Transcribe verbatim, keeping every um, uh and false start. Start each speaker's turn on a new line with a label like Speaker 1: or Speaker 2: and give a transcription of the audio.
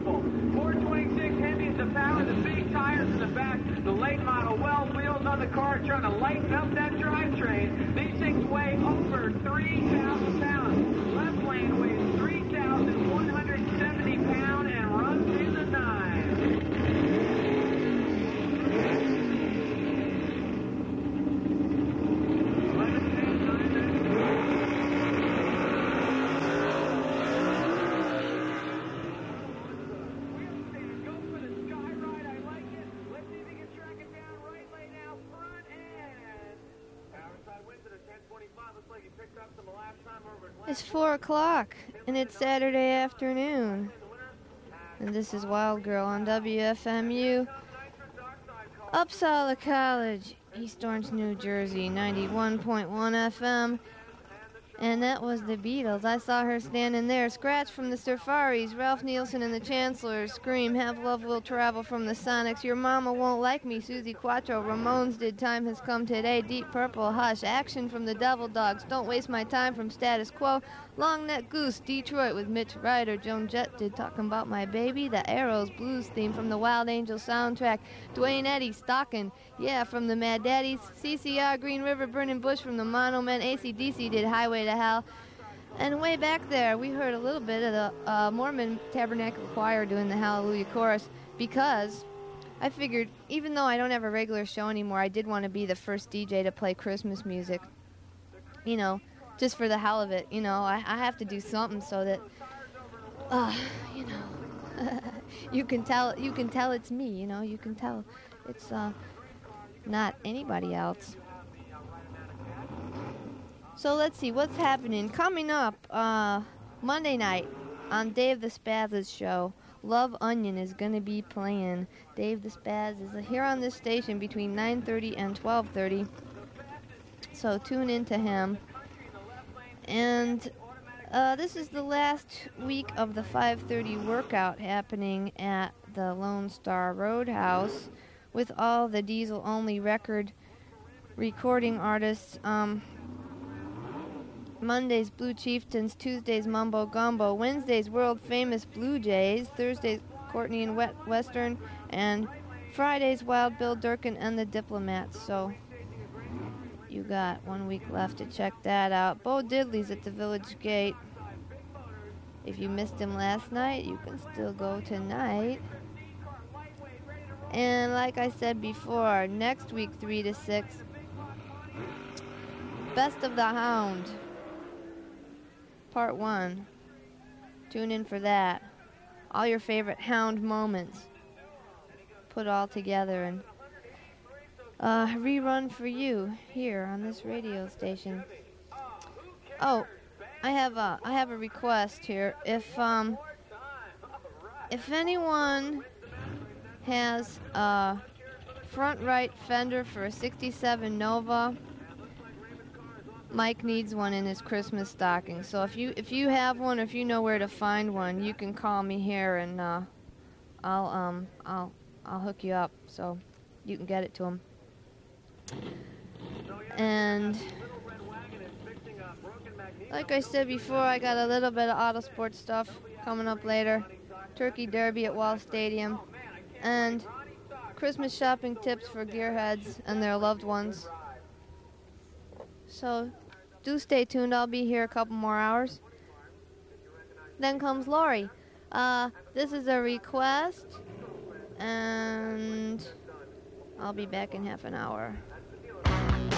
Speaker 1: beautiful. four twenty-six engines of power, the big tires in the back, the late model well wheels on the car trying to lighten up that drivetrain. These things weigh over three thousand pounds. Left lane weighs three thousand one hundred seventy pounds and runs in the nine.
Speaker 2: It's four o'clock, and it's Saturday afternoon. And this is Wild Girl on W F M U, Uppsala College, East Orange, New Jersey, ninety-one point one F M. And that was the Beatles. I saw her standing there. Scratch from the Surfaris, Ralph Nielsen and the Chancellors, Scream, Have Love Will Travel from the Sonics, Your Mama Won't Like Me, Susie Quattro, Ramones did Time Has Come Today, Deep Purple, Hush, Action from the Devil Dogs, Don't Waste My Time from Status Quo, Long Neck Goose, Detroit with Mitch Ryder, Joan Jett did Talking About My Baby, The Arrows blues theme from the Wild Angel soundtrack, Dwayne Eddy, Stockin', Yeah from the Mad Daddies, C C R, Green River, Burning Bush from the Mono Men, A C D C did Highway to Hell, and way back there we heard a little bit of the uh, Mormon Tabernacle Choir doing the Hallelujah Chorus, because I figured, even though I don't have a regular show anymore, I did want to be the first D J to play Christmas music, you know, just for the hell of it. You know, I, I have to do something so that, uh, you know, you can tell, you can tell it's me, you know, you can tell it's uh, not anybody else. So let's see what's happening. Coming up uh, Monday night on Dave the Spaz's show, Love Onion is going to be playing. Dave the Spaz is here on this station between nine thirty and twelve thirty. So tune in to him. And uh, this is the last week of the five thirty workout happening at the Lone Star Roadhouse with all the Diesel-only record recording artists. Um, Mondays, Blue Chieftains, Tuesdays, Mumbo Gumbo, Wednesdays, world-famous Blue Jays, Thursdays, Courtney and Wet Western, and Fridays, Wild Bill Durkin and the Diplomats. So you got one week left to check that out. Bo Diddley's at the Village Gate. If you missed him last night, you can still go tonight. And like I said before, next week, three to six, Best of the Hound, Part one. Tune in for that. All your favorite Hound moments put all together and uh, rerun for you here on this radio station. Oh, I have a I have a request here. If um if anyone has a front right fender for a sixty-seven Nova, Mike needs one in his Christmas stocking. So if you if you have one, or if you know where to find one, you can call me here and uh, I'll um I'll I'll hook you up so you can get it to him. And like I said before, I got a little bit of auto sports stuff coming up later. Turkey Derby at Wall Stadium, and Christmas shopping tips for gearheads and their loved ones. So do stay tuned. I'll be here a couple more hours. Then comes Lori. Uh, this is a request, and I'll be back in half an hour.